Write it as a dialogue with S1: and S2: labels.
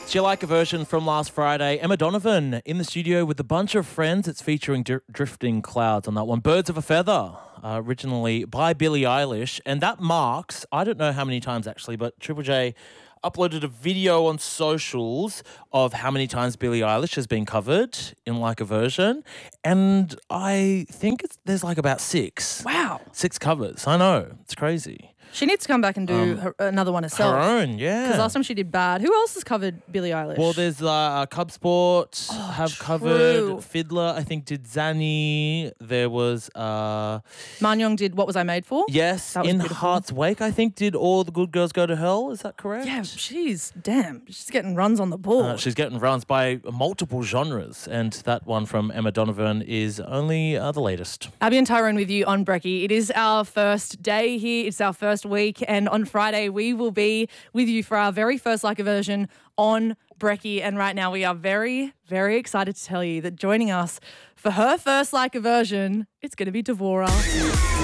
S1: Do you like a version from last Friday? Emma Donovan in the studio with a bunch of friends. It's featuring Drifting Clouds on that one. Birds of a Feather, originally by Billie Eilish. And that marks, I don't know how many times actually, but Triple J uploaded a video on socials of how many times Billie Eilish has been covered in like a version. And I think there's like about 6.
S2: Wow.
S1: 6 covers. I know. It's crazy.
S2: She needs to come back and do another one herself.
S1: Her own, yeah.
S2: Because last time she did Bad. Who else has covered Billie Eilish?
S1: Well, there's Cub Sport have covered. Fiddler, I think, did Zanny. There was...
S2: Manyoung did What Was I Made For?
S1: Yes,
S2: That was
S1: In
S2: beautiful.
S1: Heart's Wake, I think, did All the Good Girls Go to Hell. Is that correct?
S2: Yeah, she's getting runs on the board.
S1: She's getting runs by multiple genres, and that one from Emma Donovan is only the latest.
S2: Abby and Tyrone with you on Brekkie. It is our first day here. It's our first week, and on Friday we will be with you for our very first Like a Version on Brekkie. And right now we are very, very excited to tell you that joining us for her first Like a Version, it's going to be Devora.